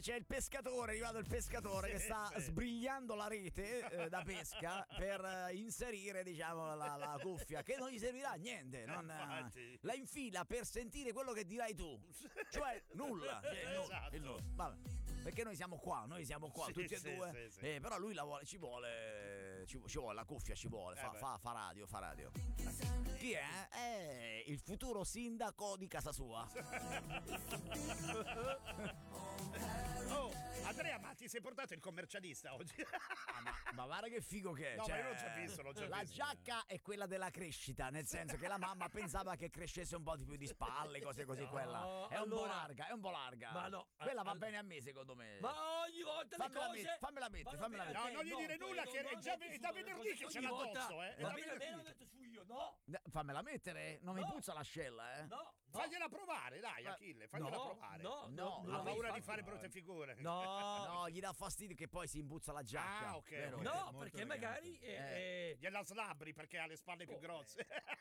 c'è il pescatore, è arrivato il pescatore che sta sbrigliando la rete da pesca per inserire, diciamo, la cuffia, che non gli servirà a niente, la infila per sentire quello che dirai tu, cioè nulla, Esatto. Vabbè. Perché noi siamo qua tutti e due, però lui ci vuole la cuffia, ci vuole, fa radio. Chi è? È il futuro sindaco di casa sua. Oh, Andrea, ma ti sei portato il commercialista oggi? Ma guarda che figo che è. No, ma io l'ho già la visto. giacca è quella della crescita, nel senso che la mamma pensava che crescesse un po' di più di spalle, cose così. Quella è un po' larga. Ma no, quella va bene a me, secondo me. Ma ogni volta le cose. Fammela mettere. No, non gli dire nulla, che è già da venerdì che ce l'ha addosso, Va bene, l'ho detto su io, no? Fammela mettere, non mi puzza l'ascella, No. Fagliela provare, dai, Achille, fagliela provare. No, ha paura di fare brutte figure. No, gli dà fastidio che poi si impuzza la giacca. Ah, ok. Vero? No, perché magari gliela slabri perché ha le spalle più grosse.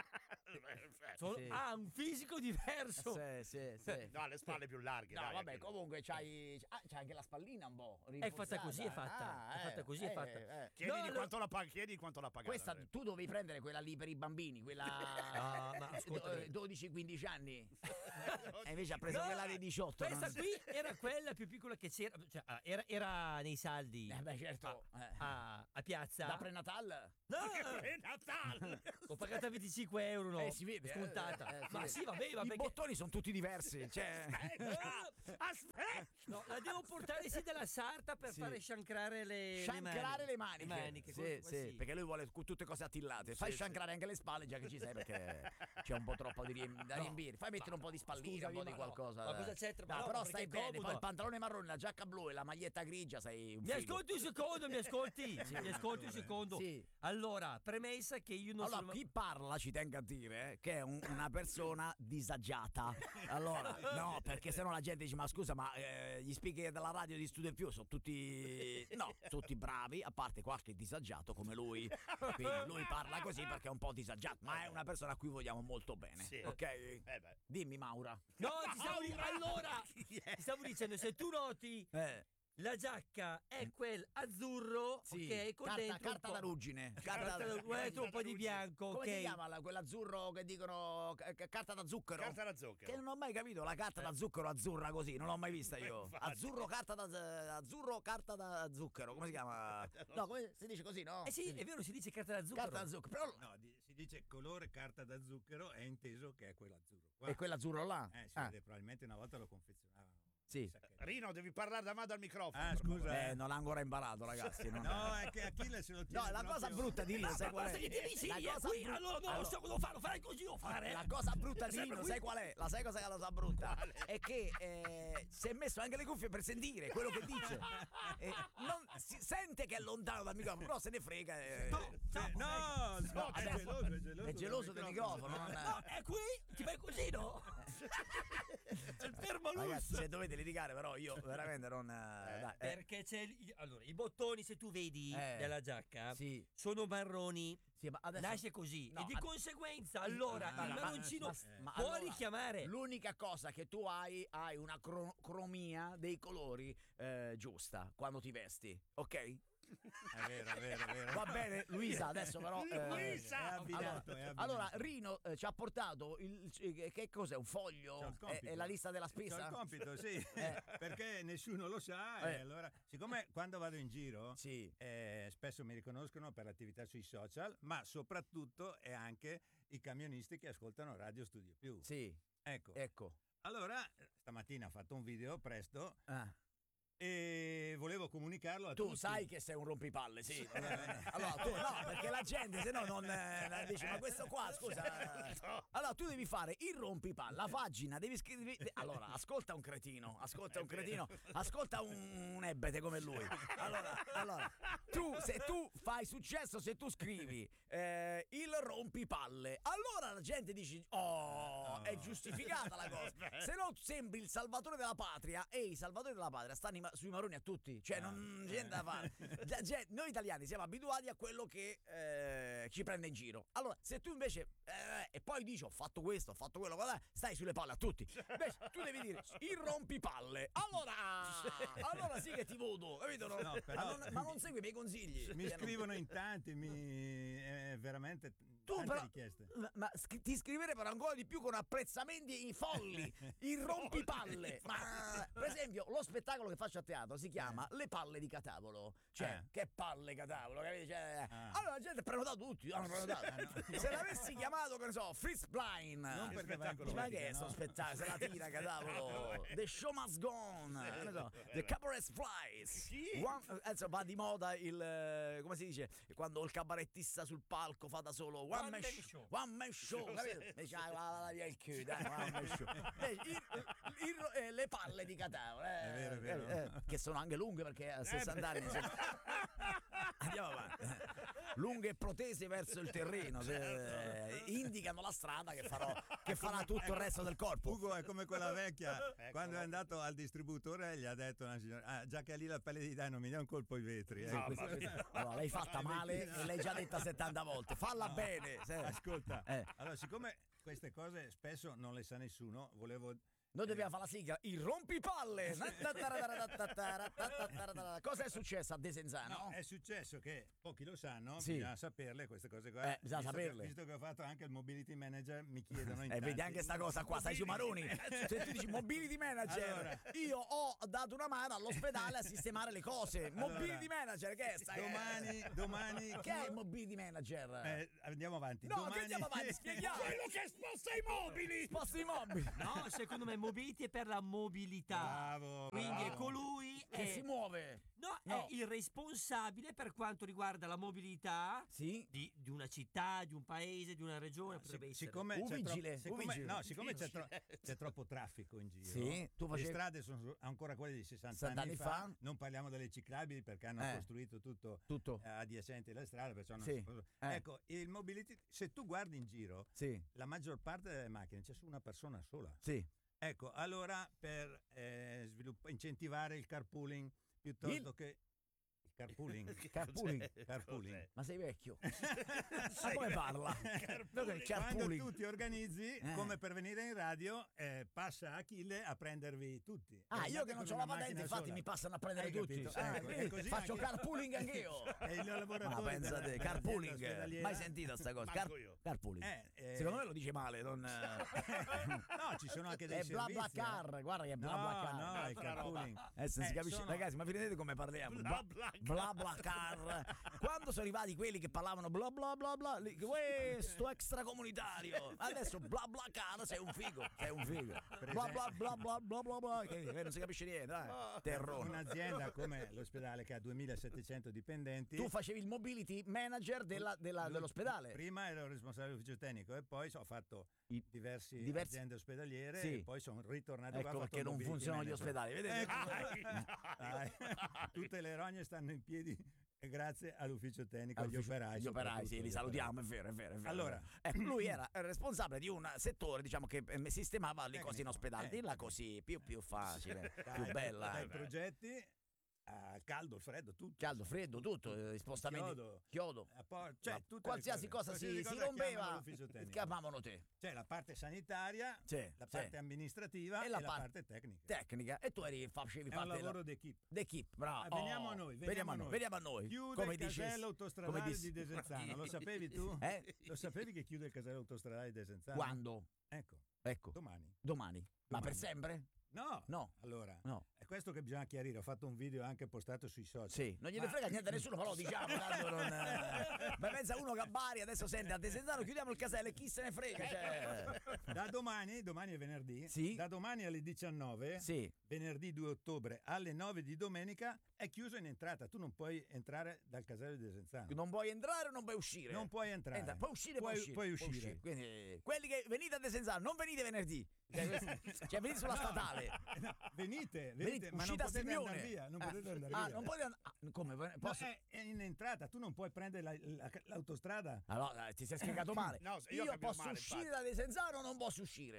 ha un fisico diverso. Sì. No, ha le spalle più larghe. No, dai, vabbè, Achille. comunque c'hai anche la spallina un po'. È fatta così, è fatta fatta. Chiedi quanto la paga. Questa tu dovevi prendere quella lì per i bambini, quella ma ascolta, 12-15 anni. E invece ha preso quella dei 18. Questa qui era quella più piccola che c'era, cioè, era nei saldi. Certo. A piazza. Da prenatal? No, È Natale. l'ho pagata 25 euro, no? Si vede. Scontata. Ma sì, vabbè, I perché bottoni sono tutti diversi. Aspetta. no, la devo portare sì della sarta per fare sciancrare le maniche. Le maniche, sì, perché lui vuole tutte cose attillate. Fai sciancrare anche le spalle, già che ci sei, perché c'è un po' troppo da riempire. Fai mettere un po' di spallina, un po' di qualcosa. Ma cosa c'entra? No, però stai bene. comodo. Poi il pantalone marrone, la giacca blu e la maglietta grigia, sei un Mi figo. ascolti un secondo, mi ascolti un secondo. Sì. Allora, premessa che io non Allora, sono. chi parla ci tengo a dire che è una persona disagiata. Allora, no, perché sennò la gente dice: ma scusa, ma gli speaker della radio di Studio Più sono tutti bravi, a parte qualche disagiato come lui. Quindi lui parla così perché è un po' disagiato, ma è una persona a cui vogliamo molto bene. Sì. Ok? Dimmi, Maura. No, ti stavo dicendo, se tu noti la giacca è quel azzurro, ok, con dentro carta da ruggine. dentro un po' di bianco, Come ok. si chiama quell'azzurro che dicono carta da zucchero? Carta da zucchero. Che non ho mai capito la carta da zucchero azzurra così, non l'ho mai vista io. Infatti. Azzurro carta da zucchero, come si chiama? No, come si dice così, no? Sì, è vero, si dice carta da zucchero. Carta da zucchero, però No, si dice colore carta da zucchero, è inteso che è quell'azzurro qua. è quell'azzurro là. Si vede, probabilmente una volta lo confezionavano. Sì. Rino, devi parlare davanti al microfono. Ah, scusa. Non ha ancora imparato, ragazzi. No, è che Achille se lo tiene. No, la cosa brutta di Rino, sai qual Basta che ti dici, allora non so cosa fare, farai così o fare. La cosa brutta di Rino, sai qual è? Sai cosa è la cosa brutta? È che si è messo anche le cuffie per sentire quello che dice. Si sente che è lontano dal microfono, però se ne frega. No, è geloso. È geloso del microfono. No, è qui, ti fai così, no? Il fermo Ragazzi, se dovete litigare, però io veramente non. Perché c'è allora i bottoni, se tu vedi della giacca, sono marroni. Sì, ma adesso nasce così no, e di conseguenza allora il marroncino può richiamare. L'unica cosa che tu hai una cromia dei colori giusta quando ti vesti, ok? È vero. Va bene, Luisa, adesso però Luisa! È abbinato. allora Rino ci ha portato che cos'è? Un foglio? È la lista della spesa? C'ho il compito, sì, perché nessuno lo sa. E allora, siccome quando vado in giro spesso mi riconoscono per l'attività sui social, ma soprattutto è anche i camionisti che ascoltano Radio Studio Più. Sì. Ecco. Allora, stamattina ho fatto un video presto. E volevo comunicarlo a tutti. Tu sai che sei un rompipalle, sì. Allora, tu no, perché la gente se no non dice ma questo qua, scusa. Allora tu devi fare il rompipalle, la pagina, devi scrivere. Allora, ascolta un cretino, ascolta un ebete come lui. Allora, se tu fai successo, se tu scrivi il rompipalle, allora la gente dice è giustificata la cosa. Se no sembri il salvatore della patria e i salvatori della patria stanno sui maroni a tutti, cioè non c'è niente da fare. Noi italiani siamo abituati a quello che ci prende in giro. Allora, se tu invece e poi dici ho fatto questo, ho fatto quello, guarda, stai sulle palle a tutti. Invece tu devi dire il rompipalle. Allora sì che ti voto, capito? No, però, ma non segui i miei consigli. Mi scrivono in tanti, veramente tante richieste. Ma ti scriverebbero ancora di più con apprezzamenti folli, il rompipalle. Ma per esempio lo spettacolo che faccio a teatro si chiama Le palle di Catavolo. Cioè, che palle Catavolo, capito? Cioè, allora la gente ha prenotato tutti, hanno prenotato. Se l'avessi chiamato, che ne so, Fritz Blind, non perché ma che è sto spettacolo? Se la tira Catavolo. The show must go on. No. The cabaret flies. Adesso va di moda il come si dice? Quando il cabarettista sul palco fa da solo one man show, capito? Vada via il culo, one man show. Le palle di Catavolo, è vero. che sono anche lunghe perché a 60 anni andiamo avanti. Lunghe e protese verso il terreno, indicano la strada che farà tutto il resto del corpo. Ugo è come quella vecchia, quando è andato al distributore gli ha detto una signora, già che hai lì la pelle di dai non mi dai un colpo ai vetri. Allora, l'hai fatta male e l'hai già detta 70 volte, falla bene. Ascolta, allora siccome queste cose spesso non le sa nessuno, noi dobbiamo fare la sigla, il rompipalle. Cosa è successo a Desenzano? No, è successo che pochi lo sanno, bisogna saperle queste cose qua. Bisogna saperle. Visto che ho fatto anche il mobility manager, mi chiedono in vedi anche sta cosa qua, sai Ciumaroni. Se tu dici mobility manager, allora, io ho dato una mano all'ospedale a sistemare le cose. Mobility manager, che è sta? Domani che è il mobility manager? Andiamo avanti. No, che andiamo avanti, spieghiamo. Quello che sposta i mobili. Sposta i mobili. No, secondo me mobility è per la mobilità. Bravo. Quindi è colui che si muove. No, è il responsabile per quanto riguarda la mobilità di una città, di un paese, di una regione. Siccome c'è troppo traffico in giro, le strade sono ancora quelle di 60 anni fa. Non parliamo delle ciclabili perché hanno costruito tutto adiacenti alle strade, perciò non ecco, il mobility, se tu guardi in giro, la maggior parte delle macchine c'è su una persona sola. Ecco, allora per incentivare il carpooling piuttosto che carpooling. Ma sei vecchio? Ma come parla? Quando tu ti organizzi come per venire in radio, passa Achille a prendervi tutti. Io che non ho la patente, infatti mi passano a prendere tutti. Così faccio carpooling anch'io. E il lavoratore. Ma pensate, carpooling. Mai sentito sta cosa? Carpooling. Secondo me lo dice male. No, ci sono anche dei servizi. È BlaBlaCar, guarda che è BlaBlaCar. No, è carpooling. Si capisce, ragazzi, ma vi rendete come parliamo? BlaBlaCar. Quando sono arrivati quelli che parlavano bla bla bla bla, questo extracomunitario, adesso BlaBlaCar, sei un figo. Bla bla bla bla bla bla bla, che non si capisce niente, terrore. Un'azienda come l'ospedale che ha 2700 dipendenti. Tu facevi il mobility manager dell'ospedale. Prima ero responsabile dell'ufficio tecnico e poi ho fatto diverse aziende ospedaliere e poi sono ritornato qua. Ecco perché non funzionano gli ospedali, vedete? Tutte le rogne stanno in piedi grazie all'ufficio tecnico, agli operai. Gli operai, li salutiamo, è vero. Allora, lui era responsabile di un settore, diciamo, che sistemava le cose in ospedale. Dilla così, più facile, più bella. Dai progetti caldo, freddo, tutto. Caldo, freddo, tutto, spostamenti, chiodo. Cioè, qualsiasi cosa si rompeva, chiamavano te. C'è la parte sanitaria, la parte amministrativa e la parte tecnica. E tu facevi parte del lavoro d'equipe, bravo. Veniamo a noi. Chiude come il casello autostradale di Desenzano. Lo sapevi tu? Lo sapevi che chiude il casello autostradale di Desenzano? Quando? Ecco. Domani. Ma per sempre? No. Allora, è questo che bisogna chiarire. Ho fatto un video anche postato sui social. Non gliene frega niente a nessuno, però diciamo. Ma pensa uno che a Bari adesso sente a Desenzano, chiudiamo il casello e chi se ne frega. Da domani è venerdì, da domani alle 19, venerdì 2 ottobre alle 9 di domenica, è chiuso in entrata. Tu non puoi entrare dal casello di Desenzano. Non puoi entrare o non puoi uscire? Non puoi entrare. Puoi uscire. Quindi, quelli che venite a Desenzano, non venite venerdì. Cioè venite sulla statale. Venite, ma non potete andare via. Non potete andare via. Non potete come? È in entrata, tu non puoi prendere l'autostrada. Allora, ti sei spiegato male. Io posso uscire da Desenzano o non posso uscire?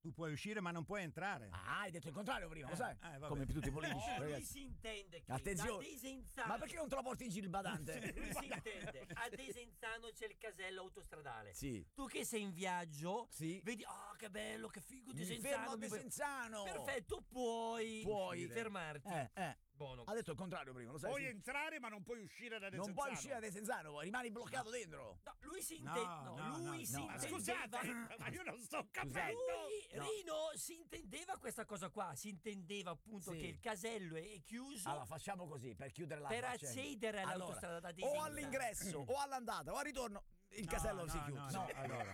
Tu puoi uscire ma non puoi entrare. Ah, hai detto il contrario prima, lo sai? Come tutti i politici. No, lui ragazzi. si intende che Attenzione. a Desenzano. Ma perché non te lo porti in giro il badante? Lui si intende. A Desenzano c'è il casello autostradale. Sì. Tu che sei in viaggio, Sì. vedi, che bello, che figo Mi Desenzano. fermo a Desenzano. Perfetto, puoi fermarti. Buono. Ha detto il contrario prima, lo sai? Puoi entrare ma non puoi uscire da Desenzano. Non puoi uscire da Desenzano, rimani bloccato dentro. No, lui si intende. Si Ma intendeva. scusate, ma io non sto capendo. Rino si intendeva questa cosa qua, si intendeva appunto che il casello è chiuso. Allora facciamo così per chiudere la per faccenda. accedere all'autostrada da Desenzano. O all'ingresso o all'andata o al ritorno il casello si chiude. No,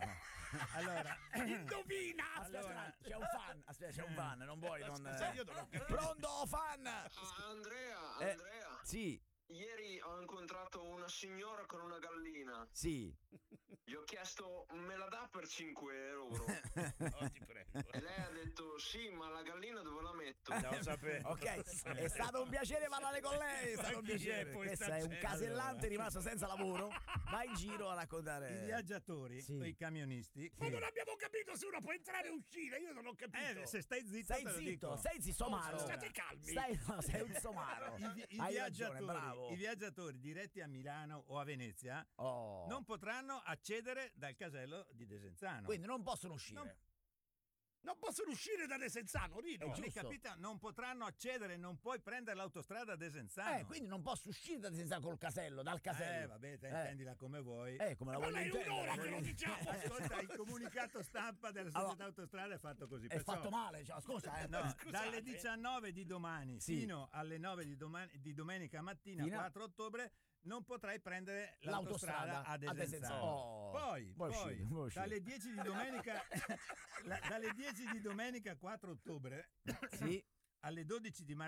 allora. Indovina! Aspetta, c'è un fan. Aspetta, c'è un fan, non vuoi non. Io non ho Pronto fan? Andrea. Sì. Ieri ho incontrato una signora con una gallina. Sì. Gli ho chiesto, me la dà per 5 euro? No, ti prego. E lei ha detto, sì, ma la gallina dove la metto? Lo sapevo. Ok, è stato un piacere parlare con lei, è stato un piacere. Questo è un casellante rimasto senza lavoro, va in giro a raccontare. I viaggiatori o i camionisti. Ma non abbiamo capito se uno può entrare e uscire, io non ho capito. Se stai zitto, Stai te lo zitto, dico. stai zitto, somaro. State calmi. Sei un somaro. Hai ragione, bravo. I viaggiatori diretti a Milano o a Venezia non potranno accedere dal casello di Desenzano. Quindi non possono uscire. Non possono uscire da Desenzano, Rino. Capito? Non potranno accedere, non puoi prendere l'autostrada a Desenzano. Quindi non posso uscire da Desenzano col casello, dal casello. Vabbè, te intendila come vuoi. Come la Ma voglio è intendere. un'ora che lo diciamo. Ascolta, il comunicato stampa della società autostrada è fatto così. È fatto male, cioè, scusa. Dalle 19 di domani fino alle 9 di domenica mattina, 4 ottobre, non potrai prendere l'autostrada a Desenzano. Poi, dalle 10 di domenica dalle 10 di domenica 4 ottobre alle 12 di martedì